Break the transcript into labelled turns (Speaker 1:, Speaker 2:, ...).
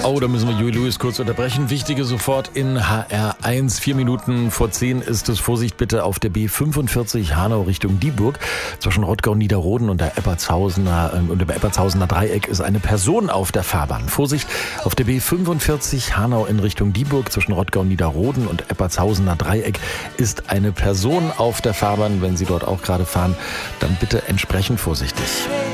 Speaker 1: Oh, da müssen wir Huey Lewis kurz unterbrechen. Wichtige sofort in HR1. 4 Minuten vor 10 ist es. Vorsicht bitte auf der B45 Hanau Richtung Dieburg. Zwischen Rottgau, Niederroden und der Eppertshausener Dreieck ist eine Person auf der Fahrbahn. Vorsicht auf der B45 Hanau in Richtung Dieburg. Zwischen Rottgau, Niederroden und Eppertshausener Dreieck ist eine Person auf der Fahrbahn. Wenn Sie dort auch gerade fahren, dann bitte entsprechend vorsichtig.